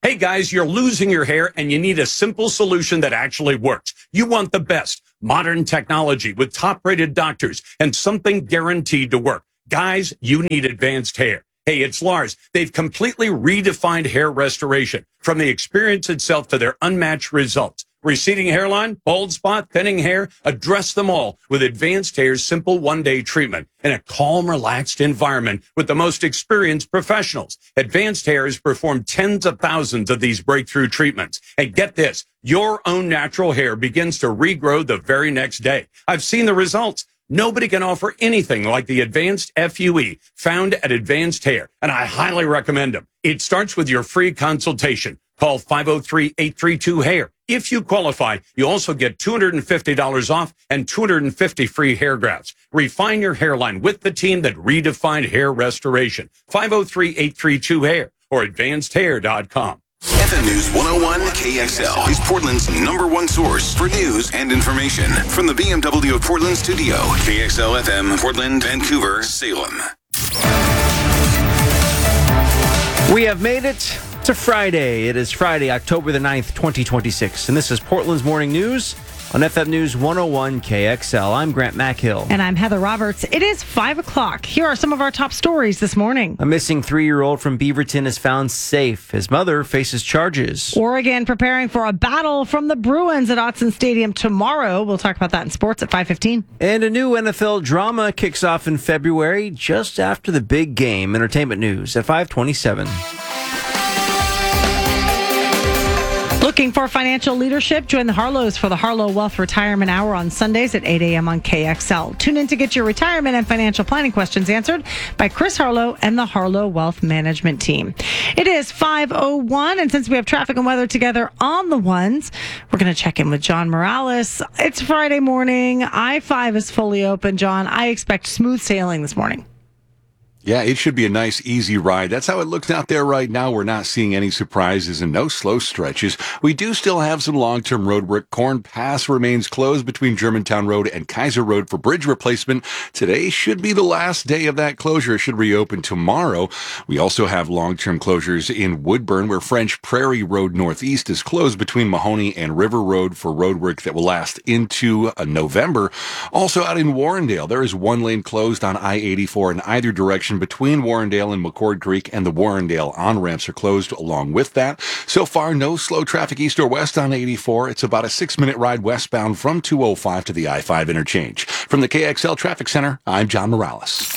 Hey guys, you're losing your hair and you need a simple solution that actually works. You want the best modern technology with top-rated doctors and something guaranteed to work. Guys, you need Advanced Hair. Hey, it's Lars. They've completely redefined hair restoration, from the experience itself to their unmatched results. Receding hairline, bald spot, thinning hair, address them all with Advanced Hair's simple one-day treatment in a calm, relaxed environment with the most experienced professionals. Advanced Hair has performed tens of thousands of these breakthrough treatments. And get this, your own natural hair begins to regrow the very next day. I've seen the results. Nobody can offer anything like the Advanced FUE found at Advanced Hair, and I highly recommend them. It starts with your free consultation. Call 503-832-HAIR. If you qualify, you also get $250 off and 250 free hair grafts. Refine your hairline with the team that redefined hair restoration. 503-832-HAIR or advancedhair.com. FM News 101 KXL is Portland's #1 source for news and information. From the BMW of Portland studio, KXL FM, Portland, Vancouver, Salem. We have made it to Friday. It is Friday, October the 9th, 2026. And this is Portland's Morning News on FM News 101 KXL. I'm Grant Mackhill. And I'm Heather Roberts. It is 5 o'clock. Here are some of our top stories this morning. A missing 3-year-old from Beaverton is found safe. His mother faces charges. Oregon preparing for a battle from the Bruins at Autzen Stadium tomorrow. We'll talk about that in sports at 5:15. And a new NFL drama kicks off in February, just after the big game. Entertainment news at 5:27. Looking for financial leadership? Join the Harlows for the Harlow Wealth Retirement Hour on Sundays at 8 a.m. on KXL. Tune in to get your retirement and financial planning questions answered by Chris Harlow and the Harlow Wealth Management Team. It is 5:01, and since we have traffic and weather together on the ones, we're going to check in with John Morales. It's Friday morning. I-5 is fully open, John. I expect smooth sailing this morning. Yeah, it should be a nice, easy ride. That's how it looks out there right now. We're not seeing any surprises and no slow stretches. We do still have some long-term road work. Corn Pass remains closed between Germantown Road and Kaiser Road for bridge replacement. Today should be the last day of that closure. It should reopen tomorrow. We also have long-term closures in Woodburn, where French Prairie Road Northeast is closed between Mahoney and River Road for road work that will last into November. Also out in Warrendale, there is one lane closed on I-84 in either direction between Warrendale and McCord Creek, and the Warrendale on-ramps are closed along with that. So far, no slow traffic east or west on 84. It's about a 6-minute ride westbound from 205 to the I-5 interchange. From the KXL Traffic Center, I'm John Morales.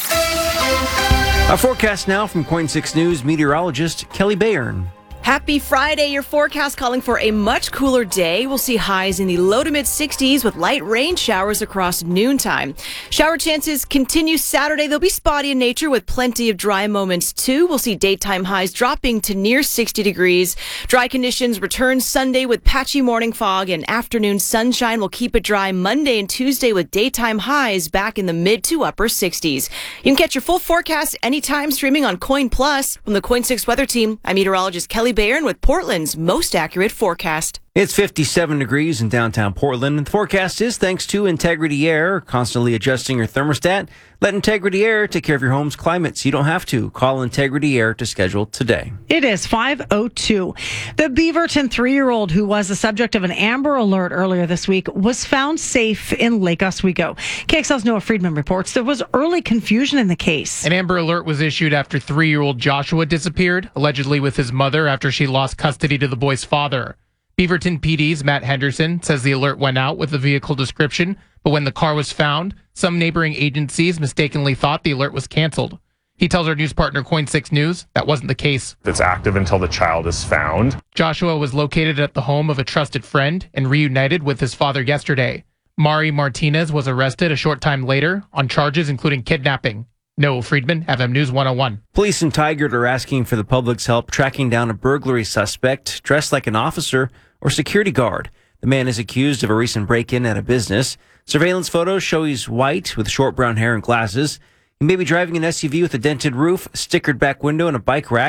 Our forecast now from Coin 6 News meteorologist Kelly Bayern. Happy Friday. Your forecast calling for a much cooler day. We'll see highs in the low to mid 60s with light rain showers across noontime. Shower chances continue Saturday. They'll be spotty in nature with plenty of dry moments too. We'll see daytime highs dropping to near 60 degrees. Dry conditions return Sunday with patchy morning fog, and afternoon sunshine will keep it dry Monday and Tuesday with daytime highs back in the mid to upper 60s. You can catch your full forecast anytime streaming on Coin Plus. From the Coin 6 weather team, I'm meteorologist Kelly Bayern with Portland's most accurate forecast. It's 57 degrees in downtown Portland, and the forecast is thanks to Integrity Air. Constantly adjusting your thermostat. Let Integrity Air take care of your home's climate so you don't have to. Call Integrity Air to schedule today. It is 5:02. The Beaverton 3-year-old who was the subject of an Amber Alert earlier this week was found safe in Lake Oswego. KXL's Noah Friedman reports there was early confusion in the case. An Amber Alert was issued after 3-year-old Joshua disappeared, allegedly with his mother after she lost custody to the boy's father. Beaverton PD's Matt Henderson says the alert went out with a vehicle description, but when the car was found, some neighboring agencies mistakenly thought the alert was canceled. He tells our news partner Coin 6 News that wasn't the case. It's active until the child is found. Joshua was located at the home of a trusted friend and reunited with his father yesterday. Mari Martinez was arrested a short time later on charges including kidnapping. Noah Friedman, FM News 101. Police in Tigard are asking for the public's help tracking down a burglary suspect dressed like an officer or security guard. The man is accused of a recent break-in at a business. Surveillance photos show he's white with short brown hair and glasses. He may be driving an SUV with a dented roof, stickered back window, and a bike rack.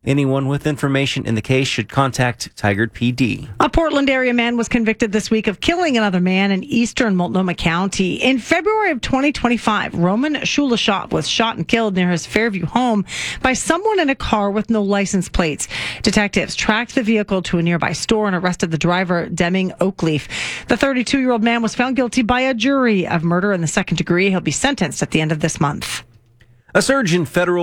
Anyone with information in the case should contact Tigard PD. A Portland area man was convicted this week of killing another man in eastern Multnomah County. In February of 2025, Roman Shulashov was shot and killed near his Fairview home by someone in a car with no license plates. Detectives tracked the vehicle to a nearby store and arrested the driver, Deming Oakleaf. The 32-year-old man was found guilty by a jury of murder in the second degree. He'll be sentenced at the end of this month. A surge in federal